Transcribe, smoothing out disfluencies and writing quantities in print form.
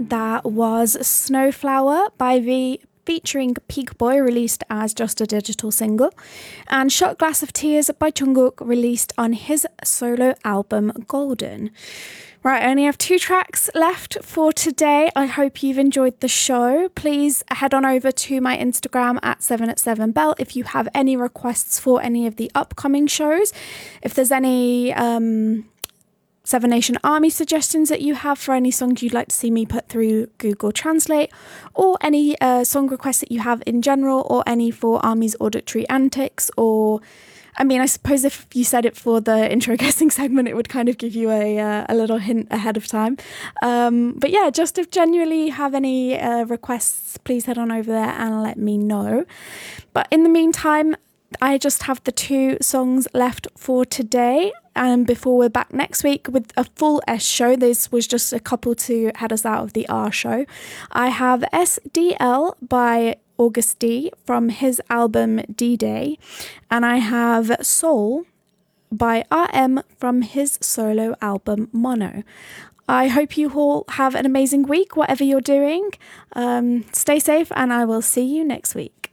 That was Snowflower by V featuring Peak Boy, released as just a digital single, and Shot Glass of Tears by Jungkook, released on his solo album Golden. Right, I only have 2 tracks left for today. I hope you've enjoyed the show. Please head on over to my Instagram at 7at7bell if you have any requests for any of the upcoming shows. If there's any Seven Nation Army suggestions that you have for any songs you'd like to see me put through Google Translate, or any song requests that you have in general, or any for Army's Auditory Antics, or I suppose if you said it for the intro guessing segment, it would kind of give you a little hint ahead of time. But yeah, just if genuinely have any requests, please head on over there and let me know. But in the meantime, I just have the 2 songs left for today. And before we're back next week with a full S show, this was just a couple to head us out of the R show. I have SDL by August D from his album D-Day, and I have Soul by RM from his solo album Mono. I hope you all have an amazing week, whatever you're doing. Stay safe, and I will see you next week.